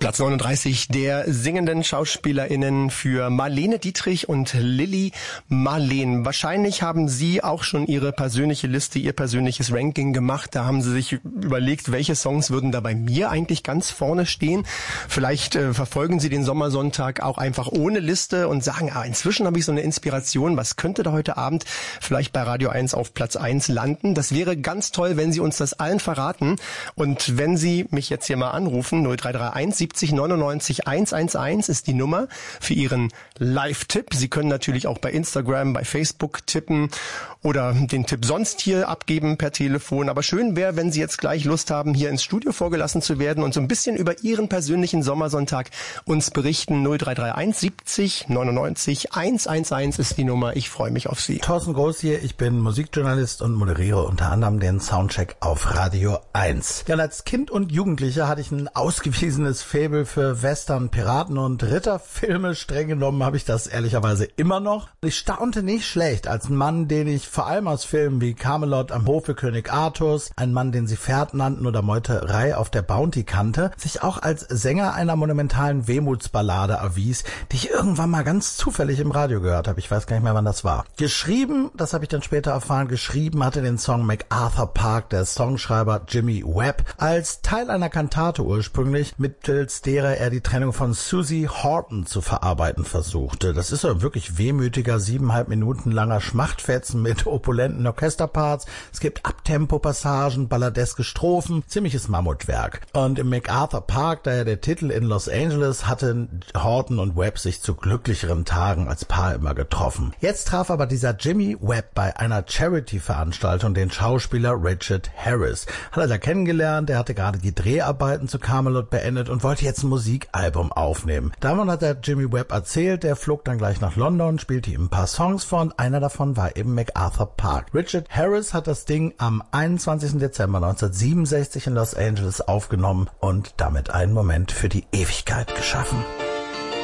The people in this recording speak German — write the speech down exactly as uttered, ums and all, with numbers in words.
Platz neununddreißig der singenden SchauspielerInnen für Marlene Dietrich und Lili Marleen. Wahrscheinlich haben Sie auch schon Ihre persönliche Liste, Ihr persönliches Ranking gemacht. Da haben Sie sich überlegt, welche Songs würden da bei mir eigentlich ganz vorne stehen. Vielleicht äh, verfolgen Sie den Sommersonntag auch einfach ohne Liste und sagen, ah, inzwischen habe ich so eine Inspiration. Was könnte da heute Abend vielleicht bei Radio eins auf Platz eins landen? Das wäre ganz toll, wenn Sie uns das allen verraten. Und wenn Sie mich jetzt hier mal anrufen, null drei drei eins siebzig neunundneunzig hundertelf ist die Nummer für Ihren Live-Tipp. Sie können natürlich auch bei Instagram, bei Facebook tippen oder den Tipp sonst hier abgeben per Telefon. Aber schön wäre, wenn Sie jetzt gleich Lust haben, hier ins Studio vorgelassen zu werden und so ein bisschen über Ihren persönlichen Sommersonntag uns berichten. null drei drei eins siebzig neunundneunzig hundertelf ist die Nummer. Ich freue mich auf Sie. Thorsten Groß hier. Ich bin Musikjournalist und moderiere unter anderem den Soundcheck auf Radio eins. Ja, und als Kind und Jugendlicher hatte ich ein ausgewiesenes Faible für Western, Piraten und Ritterfilme. Streng genommen habe ich das ehrlicherweise immer noch. Und ich staunte nicht schlecht, als ein Mann, den ich vor allem aus Filmen wie Camelot am Hofe König Arthurs, ein Mann, den sie Pferd nannten oder Meuterei auf der Bounty kannte, sich auch als Sänger einer monumentalen Wehmutsballade erwies, die ich irgendwann mal ganz zufällig im Radio gehört habe. Ich weiß gar nicht mehr, wann das war. Geschrieben, das habe ich dann später erfahren, geschrieben hatte den Song MacArthur Park der Songschreiber Jimmy Webb als Teil einer Kantate ursprünglich, mittels derer er die Trennung von Susie Horton zu verarbeiten versuchte. Das ist ein wirklich wehmütiger, siebeneinhalb Minuten langer Schmachtfetzen mit opulenten Orchesterparts. Es gibt Abtempo-Passagen, balladeske Strophen, ziemliches Mammutwerk. Und im MacArthur Park, da ja der Titel in Los Angeles, hatten Horton und Webb sich zu glücklicheren Tagen als Paar immer getroffen. Jetzt traf aber dieser Jimmy Webb bei einer Charity-Veranstaltung den Schauspieler Richard Harris. Hat er da kennengelernt, er hatte gerade die Dreharbeiten zu Camelot beendet und wollte jetzt ein Musikalbum aufnehmen. Davon hat der Jimmy Webb erzählt, der flog dann gleich nach London, spielte ihm ein paar Songs vor und einer davon war eben MacArthur Park. Richard Harris hat das Ding am einundzwanzigsten Dezember neunzehnhundertsiebenundsechzig in Los Angeles aufgenommen und damit einen Moment für die Ewigkeit geschaffen.